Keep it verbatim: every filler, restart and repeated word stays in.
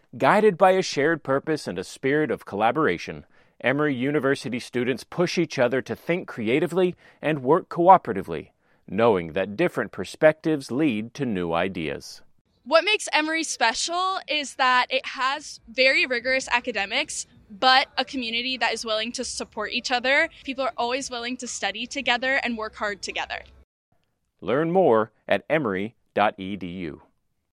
Guided by a shared purpose and a spirit of collaboration, Emory University students push each other to think creatively and work cooperatively, knowing that different perspectives lead to new ideas. What makes Emory special is that it has very rigorous academics, but a community that is willing to support each other. People are always willing to study together and work hard together. Learn more at emory dot e d u.